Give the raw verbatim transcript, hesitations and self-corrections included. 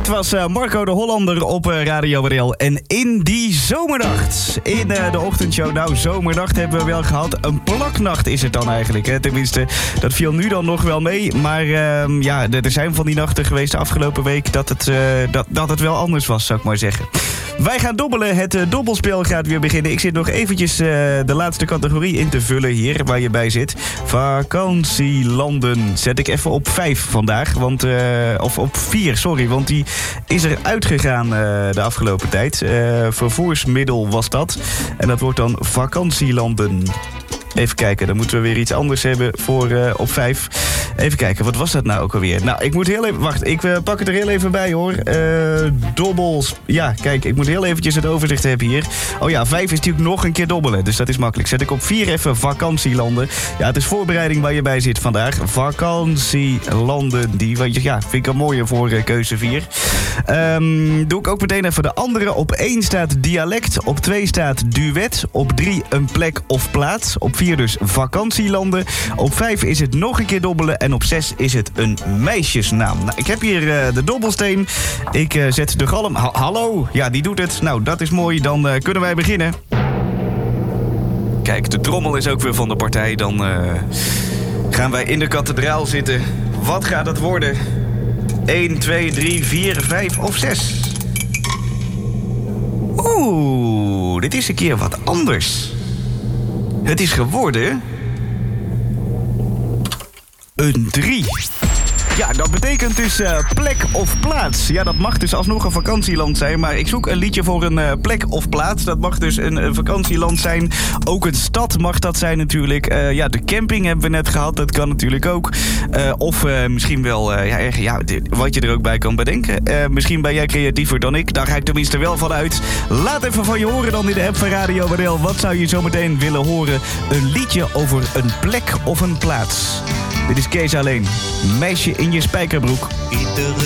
Het was uh, Marco de Hollander op uh, Radio W R L. En in die zomernacht, in uh, de ochtendshow, nou zomernacht hebben we wel gehad. Een plaknacht is het dan eigenlijk. Hè? Tenminste, dat viel nu dan nog wel mee. Maar uh, ja, er zijn van die nachten geweest de afgelopen week dat het, uh, dat, dat het wel anders was, zou ik maar zeggen. Wij gaan dobbelen. Het uh, dobbelspel gaat weer beginnen. Ik zit nog eventjes uh, de laatste categorie in te vullen hier, waar je bij zit. Vakantielanden zet ik even op vijf vandaag. Want, uh, of op vier, sorry. Want die is er uitgegaan uh, de afgelopen tijd. Uh, vervoersmiddel was dat. En dat wordt dan vakantielanden. Even kijken, dan moeten we weer iets anders hebben voor uh, op vijf. Even kijken, wat was dat nou ook alweer? Nou, ik moet heel even... Wacht, ik uh, pak het er heel even bij, hoor. Uh, dobbels... Ja, kijk, ik moet heel eventjes het overzicht hebben hier. Oh ja, vijf is natuurlijk nog een keer dobbelen. Dus dat is makkelijk. Zet ik op vier even vakantielanden. Ja, het is voorbereiding waar je bij zit vandaag. Vakantielanden. Die, ja, vind ik al mooier voor uh, keuze vier. Um, doe ik ook meteen even de andere. Op één staat dialect. Op twee staat duet. Op drie een plek of plaats. Op vier dus vakantielanden. Op vijf is het nog een keer dobbelen. En op zes is het een meisjesnaam. Nou, ik heb hier uh, de dobbelsteen. Ik uh, zet de galm. Ha- hallo? Ja, die doet het. Nou, dat is mooi. Dan uh, kunnen wij beginnen. Kijk, de trommel is ook weer van de partij. Dan uh, gaan wij in de kathedraal zitten. Wat gaat het worden? één, twee, drie, vier, vijf of zes? Oeh, dit is een keer wat anders. Het is geworden een drie. Ja, dat betekent dus uh, plek of plaats. Ja, dat mag dus alsnog een vakantieland zijn. Maar ik zoek een liedje voor een uh, plek of plaats. Dat mag dus een, een vakantieland zijn. Ook een stad mag dat zijn natuurlijk. Uh, ja, de camping hebben we net gehad. Dat kan natuurlijk ook. Uh, of uh, misschien wel, uh, ja, erg, ja, wat je er ook bij kan bedenken. Uh, misschien ben jij creatiever dan ik. Daar ga ik tenminste wel van uit. Laat even van je horen dan in de app van Radio W R L. Wat zou je zo meteen willen horen? Een liedje over een plek of een plaats. Dit is Kees Alleen. Meisje in je spijkerbroek.